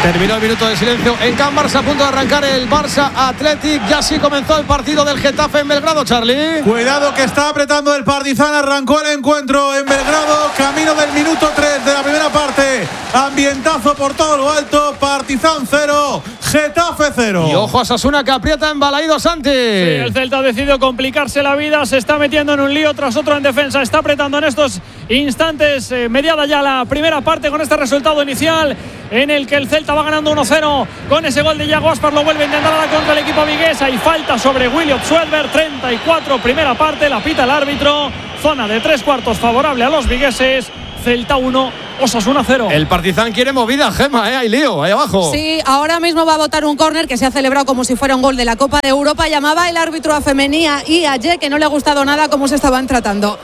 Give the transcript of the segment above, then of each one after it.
Terminó el minuto de silencio en Can Barça, a punto de arrancar el Barça Athletic. Ya sí comenzó el partido del Getafe en Belgrado, Charlie. Cuidado que está apretando el Partizan. Arrancó el encuentro en Belgrado, camino del minuto 3 de la primera parte. Ambientazo por todo lo alto. Partizan 0, Getafe 0. Y ojo a Osasuna, que aprieta en Balaídos, Santi. Sí, el Celta ha decidido complicarse la vida, se está metiendo en un lío tras otro en defensa, está apretando en estos instantes, mediada ya la primera parte con este resultado inicial en el que el Celta va ganando 1-0 con ese gol de Iago Aspas. Lo vuelve a intentar a la contra el equipo viguesa y falta sobre William Schwedberg. 34, primera parte, la pita el árbitro. Zona de 3/4 favorable a los vigueses. Celta 1, Osasuna 0. El Partizan quiere movida, Gema, hay lío ahí abajo. Sí, ahora mismo va a botar un córner que se ha celebrado como si fuera un gol de la Copa de Europa. Llamaba el árbitro a Femenía y a Ye, que no le ha gustado nada cómo se estaban tratando.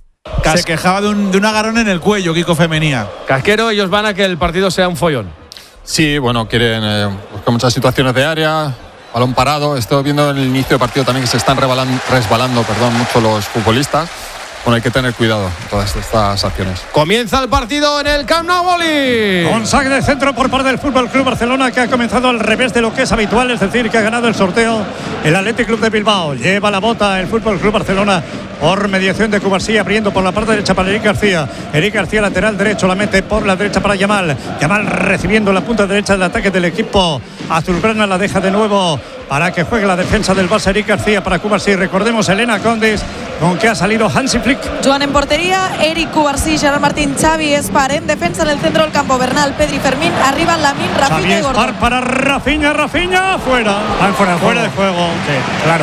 Se quejaba de un agarrón en el cuello, Kiko Femenía. Casquero, ellos van a que el partido sea un follón. Sí, bueno, quieren buscar muchas situaciones de área, balón parado. Estoy viendo en el inicio del partido también que se están resbalando mucho los futbolistas. Bueno, hay que tener cuidado en todas estas acciones. Comienza el partido en el Camp Nou, Boli. Con saque de centro por parte del Fútbol Club Barcelona, que ha comenzado al revés de lo que es habitual, es decir, que ha ganado el sorteo el Athletic Club de Bilbao. Lleva la bota el Fútbol Club Barcelona por mediación de Cubarsí, abriendo por la parte derecha para Eric García. Eric García, lateral derecho, la mete por la derecha para Yamal. Yamal recibiendo la punta derecha del ataque del equipo azulgrana, la deja de nuevo para que juegue la defensa del Barça. Eric García para Cubarsí. Recordemos Elena Condis, con que ha salido Hansi Flick. Joan en portería, Eric Cubarsí, Gerard Martín, Xavi Espar en defensa, en el centro del campo Bernal, Pedri, Fermín, arriba Lamine, Rafinha y Gordon. Espar para Rafinha, fuera. Fuera de juego. Sí, claro.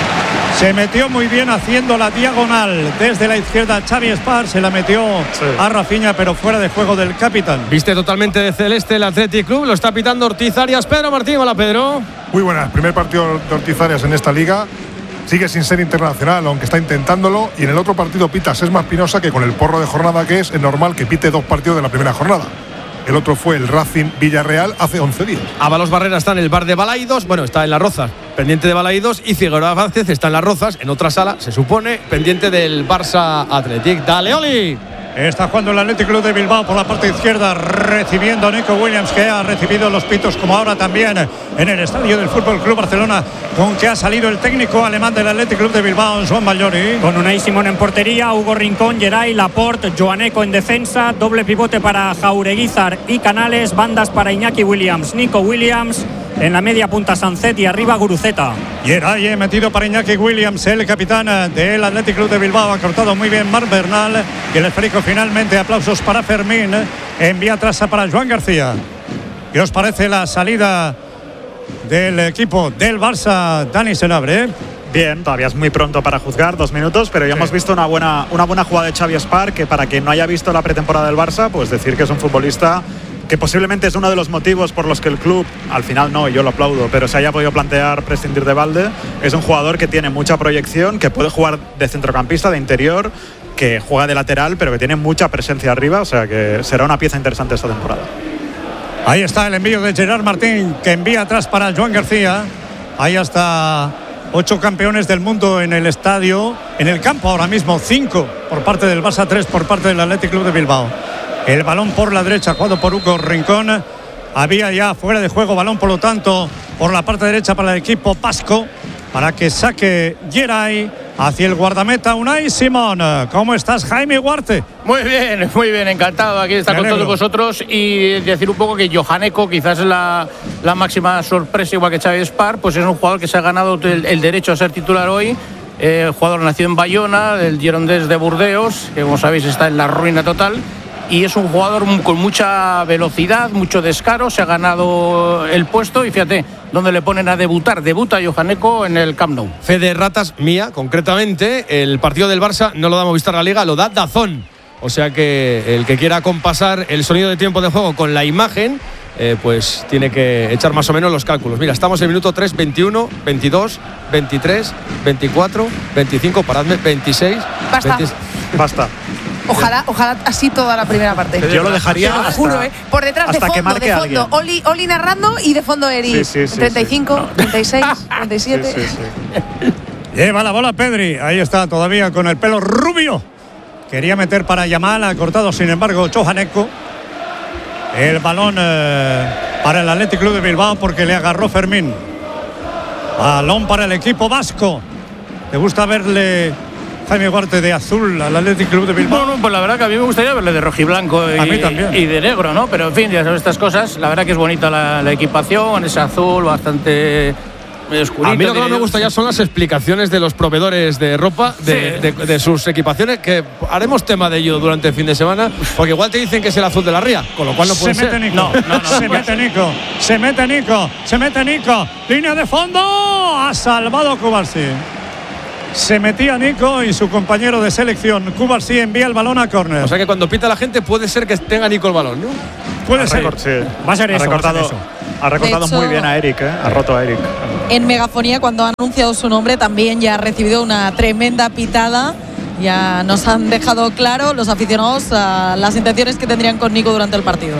Se metió muy bien haciendo la diagonal desde la izquierda. Xavi Espar se la metió a Rafinha, pero fuera de juego del capitán. Viste totalmente de celeste el Athletic Club, lo está pitando Ortiz Arias. Pedro Martín, hola Pedro. Muy buenas, primer partido de Ortiz Arias en esta liga. Sigue sin ser internacional, aunque está intentándolo. Y en el otro partido pita Sesma Espinosa, que con el porro de jornada que es normal que pite 2 partidos de la primera jornada. El otro fue el Racing Villarreal hace 11 días. Ábalos Barrera está en el bar de Balaídos, bueno, está en Las Rozas, pendiente de Balaídos, y Figueroa Vázquez está en Las Rozas, en otra sala, se supone, pendiente del Barça Athletic. Dale, Oli. Está jugando el Athletic Club de Bilbao por la parte izquierda, recibiendo a Nico Williams, que ha recibido los pitos, como ahora también en el estadio del Fútbol Club Barcelona, con que ha salido el técnico alemán del Athletic Club de Bilbao, Joan Balloni. Con Unai Simón en portería, Hugo Rincón, Geray, Laporte, Joaneco en defensa, doble pivote para Jaureguizar y Canales, bandas para Iñaki Williams, Nico Williams. En la media punta Sancet y arriba Guruceta. Geray metido para Iñaki Williams, el capitán del Athletic Club de Bilbao. Ha cortado muy bien Marc Bernal. Y el esférico finalmente, aplausos para Fermín. Envía atrás para Joan García. ¿Qué os parece la salida del equipo del Barça, Dani Senabre? Bien, todavía es muy pronto para juzgar, 2 minutos, pero ya hemos visto una buena jugada de Xavi Espar, que para quien no haya visto la pretemporada del Barça, pues decir que es un futbolista que posiblemente es uno de los motivos por los que el club, al final no, y yo lo aplaudo, pero se haya podido plantear prescindir de Balde. Es un jugador que tiene mucha proyección, que puede jugar de centrocampista, de interior, que juega de lateral, pero que tiene mucha presencia arriba, o sea que será una pieza interesante esta temporada. Ahí está el envío de Gerard Martín, que envía atrás para Joan García. Ahí hasta 8 campeones del mundo en el estadio, en el campo ahora mismo, 5 por parte del Barça, 3 por parte del Athletic Club de Bilbao. El balón por la derecha, jugado por Hugo Rincón. Había ya fuera de juego balón, por lo tanto, por la parte derecha para el equipo vasco, para que saque Geray hacia el guardameta Unai Simón. ¿Cómo estás, Jaime Huarte? Muy bien, encantado aquí de estar con todos vosotros y decir un poco que Johaneco quizás es la máxima sorpresa, igual que Xavi Espar, pues es un jugador que se ha ganado el derecho a ser titular hoy. Jugador nacido en Bayona, del Girondins de Burdeos, que como sabéis está en la ruina total. Y es un jugador con mucha velocidad, mucho descaro, se ha ganado el puesto y fíjate, donde le ponen a debutar, debuta Johaneco en el Camp Nou. Fe de ratas mía, concretamente, el partido del Barça no lo da Movistar La Liga, lo da DAZN. O sea que el que quiera compasar el sonido de tiempo de juego con la imagen, pues tiene que echar más o menos los cálculos. Mira, estamos en el minuto 3, 21, 22, 23, 24, 25, paradme, 26. Basta. Ojalá así toda la primera parte. Yo lo dejaría te lo juro, por detrás hasta de fondo, que marque Oli narrando y de fondo Eri. Sí, 35, 36, 37. Sí. Lleva la bola Pedri, ahí está todavía con el pelo rubio. Quería meter para Yamal, ha cortado sin embargo Johaneco. El balón para el Athletic Club de Bilbao porque le agarró Fermín. Balón para el equipo vasco. ¿Te gusta verle, Jaime Guarte, de azul al Athletic Club de Bilbao? Bueno, pues la verdad que a mí me gustaría verle de rojiblanco a mí también. Y de negro, ¿no? Pero en fin, ya sabes estas cosas. La verdad que es bonita la equipación, ese azul bastante oscurito. A mí lo que no me gusta ya son las explicaciones de los proveedores de ropa, de sus equipaciones, que haremos tema de ello durante el fin de semana, porque igual te dicen que es el azul de la Ría, con lo cual no puede ser. Se mete Nico. Línea de fondo. Ha salvado Cubarsí. Se metía Nico y su compañero de selección. Cubarsí envía el balón a córner. O sea que cuando pita la gente puede ser que tenga Nico el balón, ¿no? Puede ser. Sí. Va a ser eso. Ha recortado muy bien a Eric, ha roto a Eric. En megafonía, cuando ha anunciado su nombre, también ya ha recibido una tremenda pitada. Ya nos han dejado claro los aficionados las intenciones que tendrían con Nico durante el partido.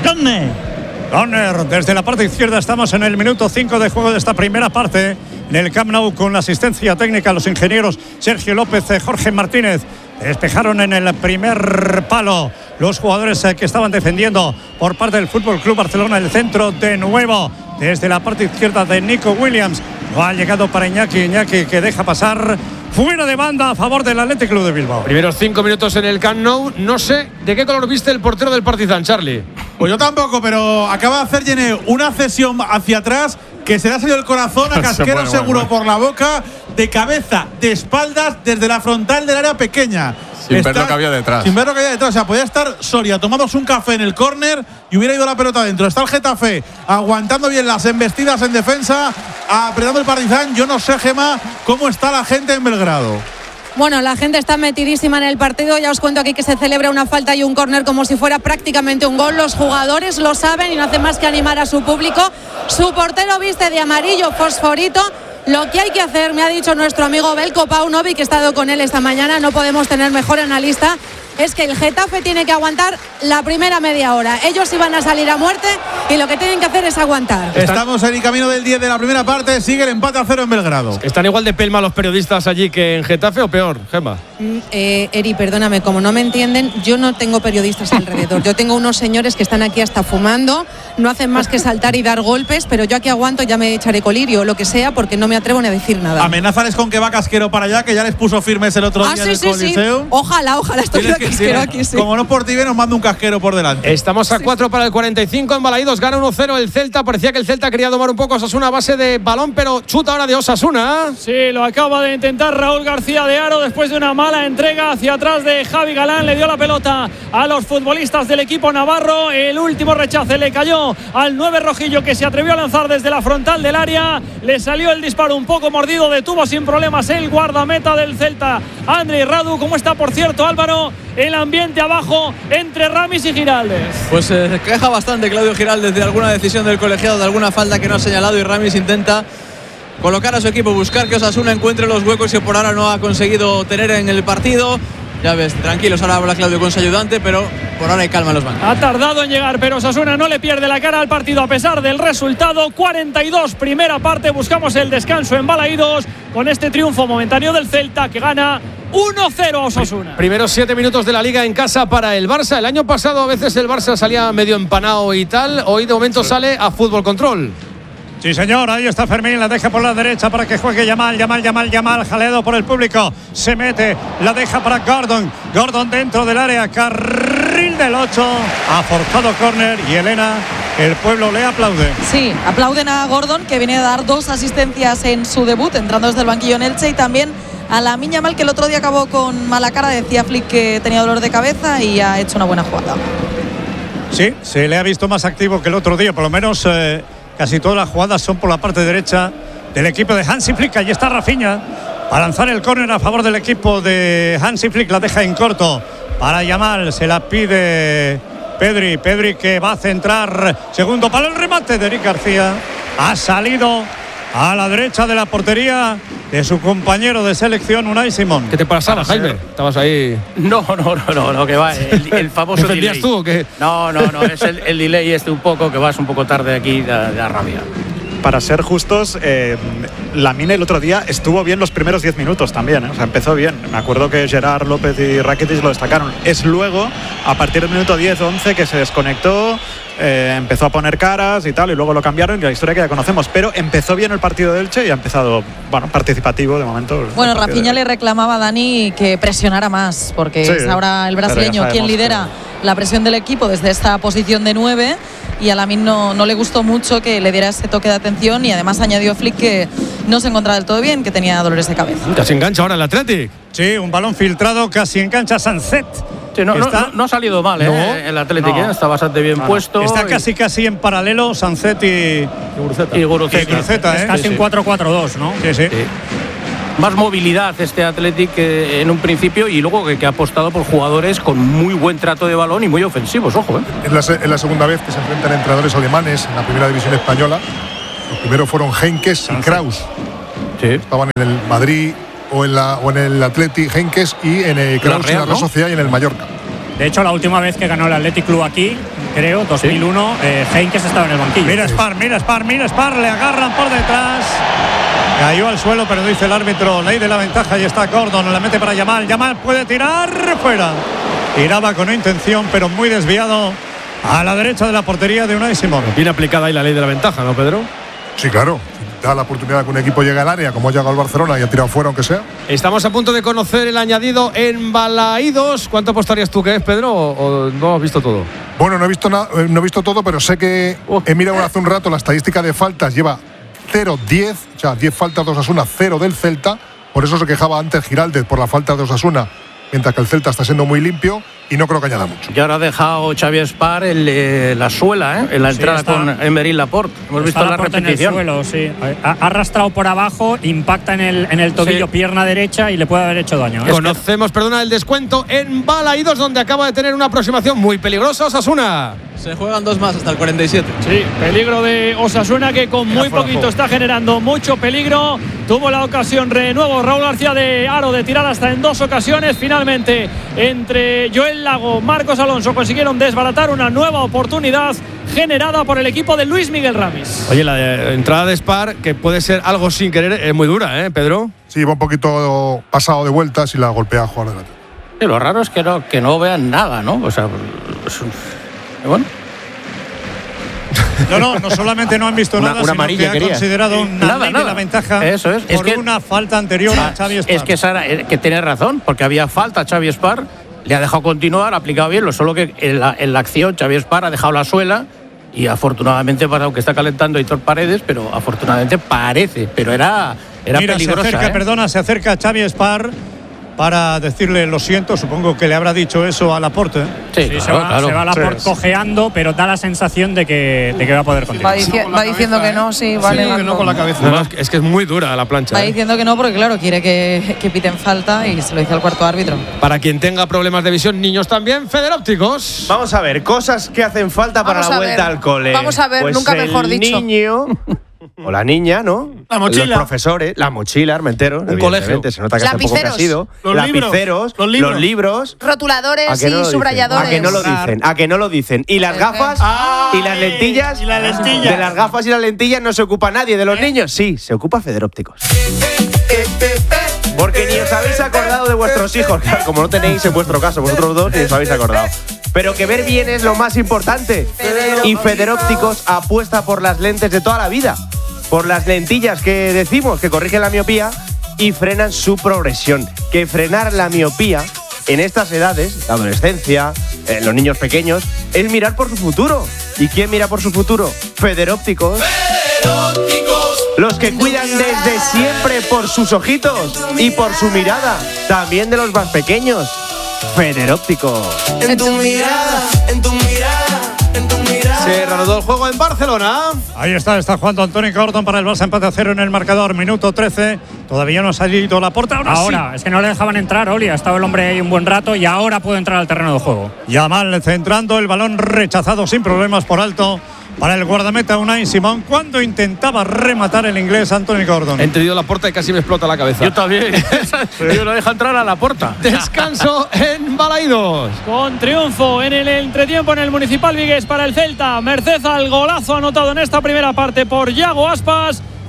Corner desde la parte izquierda. Estamos en el minuto 5 de juego de esta primera parte en el Camp Nou, con la asistencia técnica los ingenieros Sergio López, Jorge Martínez. Despejaron en el primer palo los jugadores que estaban defendiendo por parte del Fútbol Club Barcelona. El centro de nuevo desde la parte izquierda de Nico Williams. No ha llegado para Iñaki que deja pasar fuera de banda a favor del Athletic Club de Bilbao. Primeros 5 minutos en el Camp Nou. No sé de qué color viste el portero del Partizan, Charlie. Pues yo tampoco, pero acaba de hacer Yené una cesión hacia atrás que se le ha salido el corazón a Casquero, seguro por la boca, de cabeza, de espaldas, desde la frontal del área pequeña. Sin ver lo que había detrás. Sin ver lo que había detrás. O sea, podía estar Soria tomándose un café en el córner y hubiera ido la pelota adentro. Está el Getafe aguantando bien las embestidas en defensa, apretando el Partizan. Yo no sé, Gemma, cómo está la gente en Belgrado. Bueno, la gente está metidísima en el partido. Ya os cuento aquí que se celebra una falta y un córner como si fuera prácticamente un gol. Los jugadores lo saben y no hacen más que animar a su público. Su portero viste de amarillo fosforito. Lo que hay que hacer, me ha dicho nuestro amigo Belko Paunovic, que he estado con él esta mañana, no podemos tener mejor analista, es que el Getafe tiene que aguantar la primera media hora. Ellos iban a salir a muerte y lo que tienen que hacer es aguantar. Estamos en el camino del 10 de la primera parte. Sigue el empate a 0 en Belgrado. ¿Están igual de pelma los periodistas allí que en Getafe o peor, Gemma? Eri, perdóname, como no me entienden, yo no tengo periodistas alrededor. Yo tengo unos señores que están aquí hasta fumando, no hacen más que saltar y dar golpes, pero yo aquí aguanto, ya me echaré colirio o lo que sea, porque no me atrevo ni a decir nada. Amenázales con que va Casquero para allá, que ya les puso firmes el otro día en el Coliseo. Sí. Ojalá estuviera Casquero aquí, sí. Como no por ti bien, nos manda un Casquero por delante. Estamos a 4 para el 45 en Balaídos. Gana 1-0 el Celta. Parecía que el Celta quería tomar un poco Osasuna a base de balón, pero chuta ahora de Osasuna. Sí, lo acaba de intentar Raúl García de Haro después de una mala entrega hacia atrás de Javi Galán. Le dio la pelota a los futbolistas del equipo navarro. El último rechace le cayó al 9 rojillo, que se atrevió a lanzar desde la frontal del área. Le salió el disparo un poco mordido. Detuvo sin problemas el guardameta del Celta, Andrei Radu. ¿Cómo está, por cierto, Álvaro, el ambiente abajo entre Ramis y Giraldez? Pues se queja bastante Claudio Giraldez de alguna decisión del colegiado, de alguna falta que no ha señalado, y Ramis intenta colocar a su equipo, buscar que Osasuna encuentre los huecos que por ahora no ha conseguido tener en el partido. Ya ves, tranquilos, ahora habla Claudio con su ayudante, pero por ahora hay calma en los bancos. Ha tardado en llegar, pero Osasuna no le pierde la cara al partido a pesar del resultado. 42 primera parte, buscamos el descanso en Balaídos con este triunfo momentáneo del Celta, que gana 1-0 a Osasuna. Primeros 7 minutos de la Liga en casa para el Barça. El año pasado a veces el Barça salía medio empanado y tal. Hoy de momento sale a fútbol control. Sí, señor, ahí está Fermín, la deja por la derecha para que juegue Yamal, jaleado por el público, se mete, la deja para Gordon dentro del área, carril del 8, ha forzado córner y Elena, el pueblo le aplaude. Sí, aplauden a Gordon, que viene a dar 2 asistencias en su debut, entrando desde el banquillo en Elche, y también a Lamine Yamal, que el otro día acabó con mala cara, decía Flick que tenía dolor de cabeza y ha hecho una buena jugada. Sí, se le ha visto más activo que el otro día, por lo menos casi todas las jugadas son por la parte derecha del equipo de Hansi Flick. Allí está Rafinha a lanzar el córner a favor del equipo de Hansi Flick. La deja en corto para Yamal. Se la pide Pedri que va a centrar. Segundo palo, el remate de Eric García. Ha salido a la derecha de la portería de su compañero de selección, Unai Simón. ¿Qué te pasaba, Jaime? Estabas ahí. No, que va, el famoso delay. ¿Defendías tú o qué? No, es el delay este un poco, que vas un poco tarde aquí, de rabia. Para ser justos, Lamine el otro día estuvo bien los primeros 10 minutos también, o sea, empezó bien. Me acuerdo que Gerard López y Rakitic lo destacaron. Es luego, a partir del minuto 10-11, que se desconectó empezó a poner caras y tal, y luego lo cambiaron, y la historia que ya conocemos. Pero empezó bien el partido de Elche y ha empezado, bueno, participativo de momento. Bueno, Rafinha le reclamaba a Dani que presionara más, porque es ahora el brasileño quien lidera la presión del equipo desde esta posición de 9, y a Lamine no le gustó mucho que le diera ese toque de atención, y además añadió Flick que no se encontraba del todo bien, que tenía dolores de cabeza. Casi engancha ahora el Athletic. Sí, un balón filtrado, casi engancha Sancet. Sí, no ha salido mal, el Athletic, está bastante bien puesto. Está casi en paralelo Sancet y Guruceta. Es casi un 4-4-2, ¿no? Sí. Más movilidad este Athletic en un principio, y luego que ha apostado por jugadores con muy buen trato de balón y muy ofensivos, ojo. Es la segunda vez que se enfrentan entrenadores alemanes en la primera división española. Los primeros fueron Heynckes y Kraus. Sí. Estaban en el Madrid o en el Athletic, Heynckes, y en el Kraus en la Real Sociedad y en el Mallorca. De hecho, la última vez que ganó el Athletic Club aquí, creo, 2001, Heynckes estaba en el banquillo. Mira Spar, le agarran por detrás. Cayó al suelo, pero dice el árbitro, ley de la ventaja, y está Gordon, la mete para Yamal. Yamal puede tirar, fuera. Tiraba con intención, pero muy desviado a la derecha de la portería de Unai Simón. Bien aplicada ahí la ley de la ventaja, ¿no, Pedro? Sí, claro. Da la oportunidad que un equipo llegue al área, como ha llegado el Barcelona y ha tirado fuera, aunque sea. Estamos a punto de conocer el añadido en Balaídos. ¿Cuánto apostarías tú que es, Pedro, o no has visto todo? Bueno, no he visto todo, pero sé que he mirado hace un rato la estadística de faltas. Lleva 0-10, o sea, 10 faltas de Osasuna, 0 del Celta. Por eso se quejaba antes Giraldez por la falta de Osasuna, mientras que el Celta está siendo muy limpio, y no creo que añada mucho. Y ahora ha dejado Xavi Espar la suela, en la entrada con Emery Laporte. Hemos visto la repetición. En el suelo, sí. Ha arrastrado por abajo, impacta en el tobillo, pierna derecha, y le puede haber hecho daño. Conocemos, el descuento en Balaídos, donde acaba de tener una aproximación muy peligrosa Osasuna. Se juegan 2 más hasta el 47. Sí, peligro de Osasuna, que con muy poquito está generando mucho peligro. Tuvo la ocasión de nuevo Raúl García de Aro de tirar hasta en 2 ocasiones. Finalmente, entre Joel Lago, Marcos Alonso, consiguieron desbaratar una nueva oportunidad generada por el equipo de Luis Miguel Ramis. Oye, la entrada de Spar, que puede ser algo sin querer, es muy dura, Pedro. Sí, va un poquito pasado de vueltas y la golpea a jugar delante. Sí, lo raro es que no vean nada, ¿no? O sea, bueno. No solamente no han visto nada, una sino que ha considerado una ley de la ventaja. Eso es. Por una falta anterior a Xavi Espar. Es que Sara, que tiene razón, porque había falta a Xavi Espar, le ha dejado continuar, ha aplicado bien, solo que en la acción Xavi Espar ha dejado la suela, y afortunadamente, aunque está calentando Aitor Paredes, pero afortunadamente parece, pero era peligrosa. Se acerca Xavi Espar para decirle lo siento. Supongo que le habrá dicho eso a Laporte. Sí, claro. Se va Laporte cojeando, pero da la sensación de que va a poder continuar. Va diciendo que no, sí, vale. Que no con la cabeza. No, es que es muy dura la plancha. Va diciendo que no, porque claro, quiere que piten falta, y se lo dice al cuarto árbitro. Para quien tenga problemas de visión, niños también, Federópticos. Vamos a ver, cosas que hacen falta para la vuelta al cole. Vamos a ver, pues nunca mejor dicho. El niño o la niña, ¿no? La mochila. Los profesores, la mochila, Armenteros. Un colegio. Se nota que hace poco que ha sido. Lapiceros, los libros. Rotuladores y subrayadores. ¿A que no lo dicen? Y las gafas y las lentillas. Y la lentilla. De las gafas y las lentillas no se ocupa nadie. ¿De los niños? Sí, se ocupa Federópticos. Porque ni os habéis acordado de vuestros hijos. Claro, como no tenéis en vuestro caso, vosotros dos, ni os habéis acordado. Pero que ver bien es lo más importante. Y Federópticos apuesta por las lentes de toda la vida. Por las lentillas que decimos que corrigen la miopía y frenan su progresión. Que frenar la miopía en estas edades, la adolescencia, los niños pequeños, es mirar por su futuro. ¿Y quién mira por su futuro? Federópticos. Los que cuidan desde siempre por sus ojitos y por su mirada. También de los más pequeños. Federópticos. En tu mirada, en tu mirada, en tu mirada. Se reanudó el juego en Barcelona. Ahí está jugando Anthony Gordon para el Barça, empate a 0 en el marcador, minuto 13. Todavía no ha salido la puerta. Ahora sí. Es que no le dejaban entrar, Oli. Ha estado el hombre ahí un buen rato y ahora puede entrar al terreno de juego. Yamal centrando, el balón rechazado sin problemas por alto para el guardameta Unai Simón cuando intentaba rematar el inglés Anthony Gordon. He entendido la puerta y casi me explota la cabeza. Yo también. Yo lo deja entrar a la puerta. Descanso en Balaídos. Con triunfo en el entretiempo en el Municipal Vigués para el Celta, merced al golazo anotado en esta primera parte por Yago Aspas.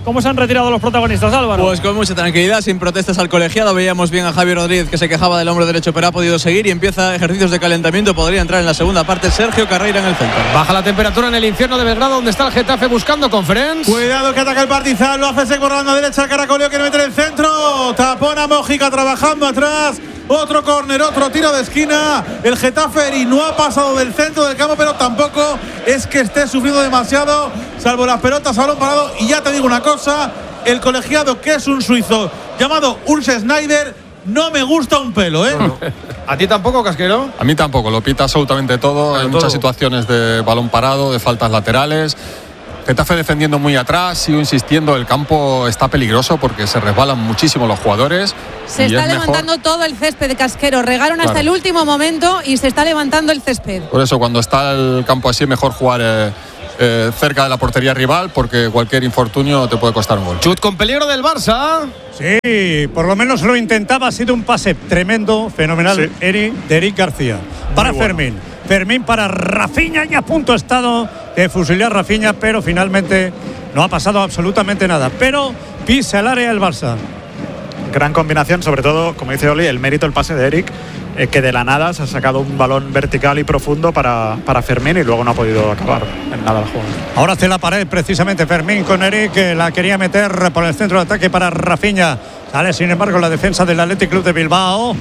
¿Cómo se han retirado los protagonistas, Álvaro? Pues con mucha tranquilidad, sin protestas al colegiado. Veíamos bien a Javier Rodríguez, que se quejaba del hombro derecho, pero ha podido seguir y empieza ejercicios de calentamiento. Podría entrar en la segunda parte Sergio Carreira en el centro. Baja la temperatura en el infierno de Belgrado, donde está el Getafe buscando Conference. Cuidado que ataca el Partizan, lo hace Sek por la banda derecha, Caracoleo quiere meter el centro. Tapona Mójica trabajando atrás. Otro córner, otro tiro de esquina. El Getafe no ha pasado del centro del campo, pero tampoco es que esté sufriendo demasiado, salvo las pelotas a balón parado. Y ya te digo una cosa, el colegiado, que es un suizo llamado Urs Schneider, no me gusta un pelo, ¿eh? No. ¿A ti tampoco, Casquero? A mí tampoco, lo pita absolutamente todo. Hay muchas situaciones de balón parado, de faltas laterales. Getafe defendiendo muy atrás, sigo insistiendo, el campo está peligroso porque se resbalan muchísimo los jugadores. Se está levantando todo el césped de Casquero, regaron hasta el último momento y se está levantando el césped. Por eso, cuando está el campo así, mejor jugar cerca de la portería rival, porque cualquier infortunio te puede costar un gol. Chut con peligro del Barça. Sí, por lo menos lo intentaba, ha sido un pase tremendo, fenomenal, sí. De Eric García. Para Fermín. Fermín para Rafinha, y a punto ha estado de fusilar Rafinha, pero finalmente no ha pasado absolutamente nada. Pero pisa el área el Barça. Gran combinación, sobre todo, como dice Oli, el mérito, el pase de Eric, que de la nada se ha sacado un balón vertical y profundo para Fermín y luego no ha podido acabar en nada el juego. Ahora hace la pared precisamente Fermín con Eric, que la quería meter por el centro de ataque para Rafinha. Sale sin embargo la defensa del Athletic Club de Bilbao.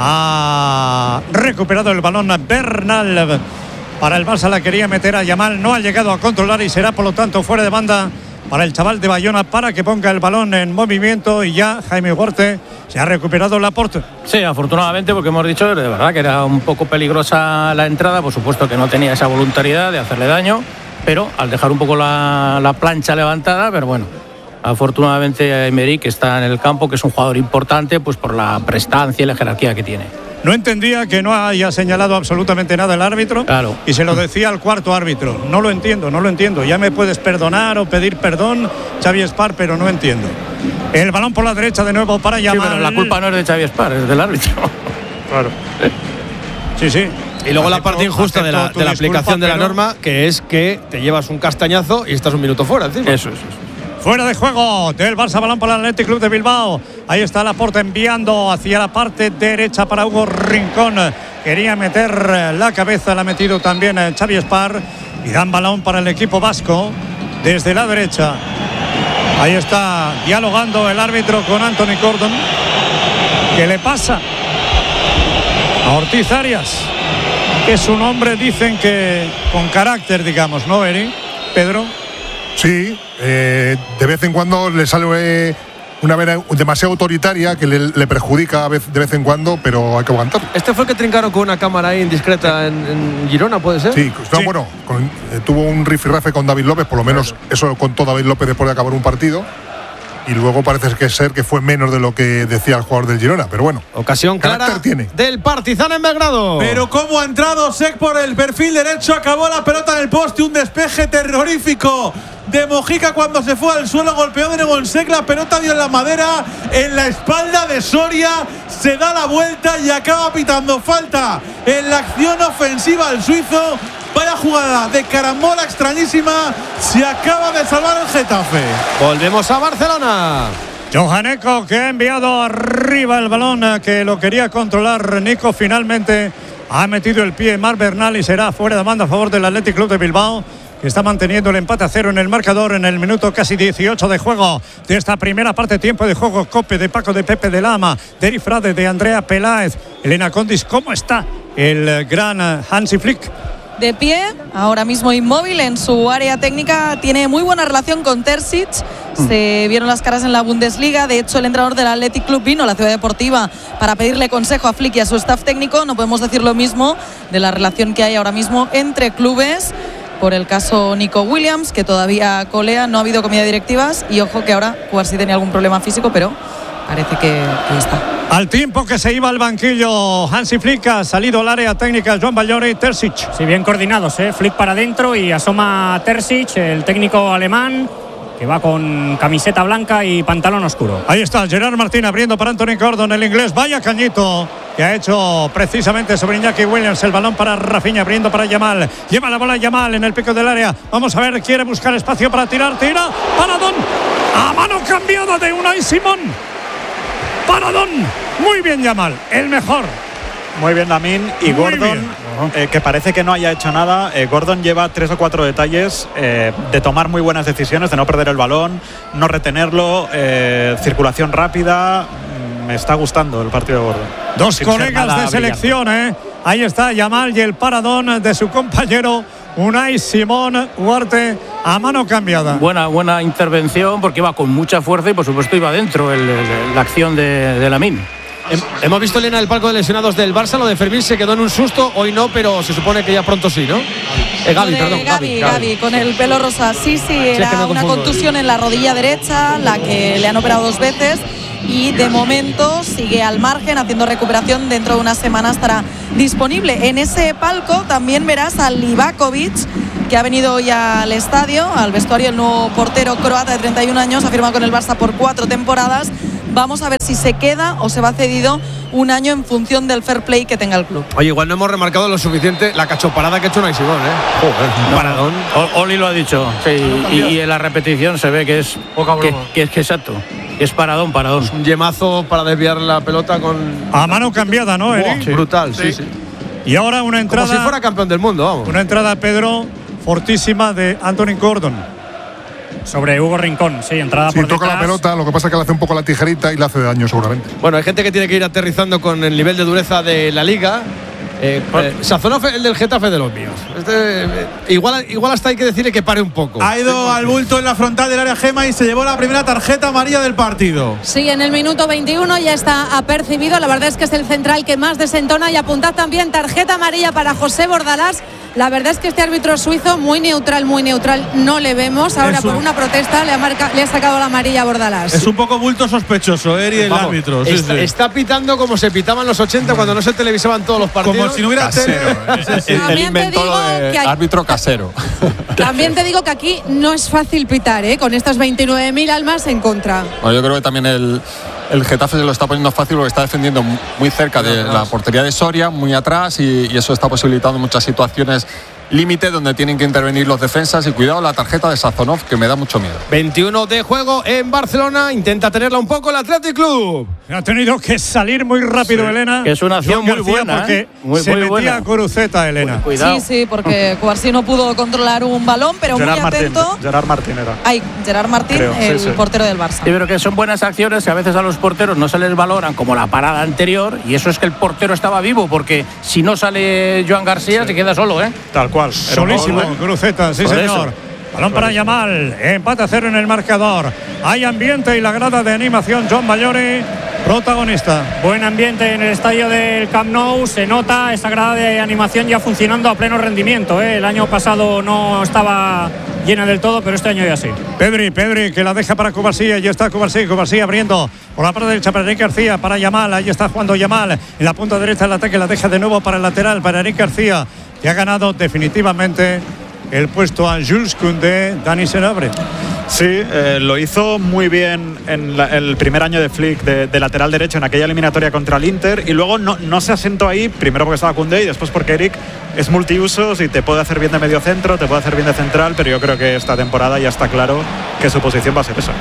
Ha recuperado el balón Bernal para el Barça, la quería meter a Yamal, no ha llegado a controlar y será por lo tanto fuera de banda para el chaval de Bayona, para que ponga el balón en movimiento. Y ya Jaime Huarte se ha recuperado la porta. Sí, afortunadamente, porque hemos dicho de verdad que era un poco peligrosa la entrada, por supuesto que no tenía esa voluntariedad de hacerle daño, pero al dejar un poco la plancha levantada, pero bueno, afortunadamente Emery, que está en el campo, que es un jugador importante, pues por la prestancia y la jerarquía que tiene. No entendía que no haya señalado absolutamente nada el árbitro. Claro. Y se lo decía al cuarto árbitro. No lo entiendo. Ya me puedes perdonar o pedir perdón, Xavi Espar, pero no entiendo. El balón por la derecha de nuevo para Yamal. Sí, pero la culpa no es de Xavi Espar, es del árbitro. Claro. Sí. Y luego la parte injusta de la aplicación de la norma, que es que te llevas un castañazo y estás un minuto fuera encima. Eso. Fuera de juego del Barça, balón para el Athletic Club de Bilbao. Ahí está Laporta enviando hacia la parte derecha para Hugo Rincón. Quería meter la cabeza, la ha metido también Xavi Espar. Y dan balón para el equipo vasco desde la derecha. Ahí está dialogando el árbitro con Anthony Gordon. ¿Qué le pasa a Ortiz Arias? Que es un hombre, dicen que con carácter, digamos, ¿no, Eri? Pedro. Sí, de vez en cuando le sale una vena demasiado autoritaria que le perjudica de vez en cuando, pero hay que aguantarlo. ¿Este fue el que trincaron con una cámara ahí indiscreta en Girona, puede ser? Sí, bueno, tuvo un rifirrafe con David López, por lo menos eso contó David López después de acabar un partido. Y luego parece que fue menos de lo que decía el jugador del Girona, pero bueno. Ocasión clara tiene del Partizan en Belgrado. Pero cómo ha entrado Sek por el perfil derecho, acabó la pelota en el poste, un despeje terrorífico de Mojica cuando se fue al suelo, golpeó de nuevo en Sek, la pelota dio en la madera, en la espalda de Soria, se da la vuelta y acaba pitando falta en la acción ofensiva al suizo. Vaya jugada de carambola extrañísima, se acaba de salvar el Getafe. Volvemos a Barcelona. Johaneko, que ha enviado arriba el balón, que lo quería controlar Nico, finalmente ha metido el pie Marc Bernal y será fuera de banda a favor del Athletic Club de Bilbao, que está manteniendo el empate a 0 en el marcador en el minuto casi 18 de juego de esta primera parte. Tiempo de juego, Cope de Paco, de Pepe, de Lama, de Eri Frade, de Andrea Peláez, Elena Condis. ¿Cómo está el gran Hansi Flick? De pie, ahora mismo inmóvil en su área técnica, tiene muy buena relación con Terzic. Se vieron las caras en la Bundesliga. De hecho, el entrenador del Athletic Club vino a la Ciudad Deportiva para pedirle consejo a Flick y a su staff técnico. No podemos decir lo mismo de la relación que hay ahora mismo entre clubes. Por el caso Nico Williams, que todavía colea, no ha habido comida directivas. Y ojo que ahora Cuarsi tenía algún problema físico, pero parece que está. Al tiempo que se iba al banquillo Hansi Flick, ha salido al área técnica Joan Ballore y Terzic. Sí, bien coordinados, Flick para adentro y asoma Terzic, el técnico alemán, que va con camiseta blanca y pantalón oscuro. Ahí está Gerard Martín abriendo para Anthony Gordon, el inglés. Vaya cañito que ha hecho precisamente sobre Iñaki Williams. El balón para Rafinha, abriendo para Yamal. Lleva la bola Yamal en el pico del área. Vamos a ver, quiere buscar espacio para tirar. Tira para Don. A mano cambiada de Unai Simón. Paradón. Muy bien, Yamal. El mejor. Muy bien, Lamine. Y Muy Gordon, que parece que no haya hecho nada. Gordon lleva 3 o 4 detalles de tomar muy buenas decisiones, de no perder el balón, no retenerlo, circulación rápida. Me está gustando el partido de Gordon. Dos Sin ser colegas nada de selección, Ahí está Yamal y el paradón de su compañero Unai Simón. Ugarte a mano cambiada. Buena intervención porque iba con mucha fuerza y por supuesto iba dentro la acción de Lamine. Hemos visto, Elena, el palco de lesionados del Barça. Lo de Fermín se quedó en un susto. Hoy no, pero se supone que ya pronto sí, ¿no? Gavi, con el pelo rosa. Sí, era una contusión en la rodilla derecha, la que le han operado 2 veces. Y de momento sigue al margen, haciendo recuperación. Dentro de una semana estará disponible. En ese palco también verás a Livakovic, que ha venido hoy al estadio, al vestuario, el nuevo portero croata de 31 años, ha firmado con el Barça por 4 temporadas. Vamos a ver si se queda o se va cedido un año en función del fair play que tenga el club. Oye, igual no hemos remarcado lo suficiente la cachoparada que ha hecho Unai Simón, Joder, paradón. Oli lo ha dicho. Sí, y en la repetición se ve que es que exacto. Es paradón. Un yemazo para desviar la pelota con... A mano cambiada, ¿no, Eric? Sí. Brutal, sí. Y ahora una entrada... Como si fuera campeón del mundo, vamos. Una entrada, Pedro, fortísima de Anthony Gordon. Sobre Hugo Rincón, sí, entrada por toca detrás. la pelota, lo que pasa es que le hace un poco la tijerita y le hace daño seguramente. Bueno, hay gente que tiene que ir aterrizando con el nivel de dureza de la Liga. Sazonov, el del Getafe, de los míos. Igual hasta hay que decirle que pare un poco. Ha ido al bulto en la frontal del área, Gema, y se llevó la primera tarjeta amarilla del partido. Sí, en el minuto 21 ya está apercibido. La verdad es que es el central que más desentona. Y apuntad también tarjeta amarilla para José Bordalás. La verdad es que este árbitro suizo, muy neutral, no le vemos. Ahora por una protesta le ha sacado la amarilla a Bordalás. Es un poco bulto sospechoso, el árbitro. Está pitando como se pitaba en los 80 cuando no se televisaban todos los partidos. Como si no hubiera Él inventó lo de árbitro casero. También te digo que aquí no es fácil pitar, con estas 29.000 almas en contra. Bueno, yo creo que también el Getafe se lo está poniendo fácil porque está defendiendo muy cerca de la portería de Soria, muy atrás, y eso está posibilitando muchas situaciones límite donde tienen que intervenir los defensas. Y cuidado la tarjeta de Sazonov, que me da mucho miedo. 21 de juego en Barcelona. Intenta tenerla un poco el Athletic Club. Ha tenido que salir muy rápido, Elena. Que es una acción muy buena, porque muy metía buena. Curuceta, Elena. Cuidado. Sí, porque Cubarsí no pudo controlar un balón, pero Gerard muy atento. Gerard Martín era. Gerard Martín, Creo, el sí. portero del Barça. Sí, pero que son buenas acciones que a veces a los porteros no se les valoran, como la parada anterior, y eso es que el portero estaba vivo, porque si no sale Joan García se queda solo, Tal cual. Solísimo, Curuceta, sí, Por señor. eso. Balón para Yamal, empate a 0 en el marcador. Hay ambiente y la grada de animación, John Bayori, protagonista. Buen ambiente en el estadio del Camp Nou, se nota esa grada de animación ya funcionando a pleno rendimiento. El año pasado no estaba llena del todo, pero este año ya sí. Pedri, que la deja para Cubarsí, ahí está Cubarsí abriendo por la parte derecha para Eric García, para Yamal, ahí está jugando Yamal, en la punta derecha del ataque, la deja de nuevo para el lateral, para Eric García, que ha ganado definitivamente el puesto a Jules Koundé. Dani Senabre. Sí, lo hizo muy bien en el primer año de Flick de lateral derecho en aquella eliminatoria contra el Inter, y luego no se asentó ahí, primero porque estaba Koundé y después porque Eric es multiusos y te puede hacer bien de medio centro, te puede hacer bien de central, pero yo creo que esta temporada ya está claro que su posición va a ser esa.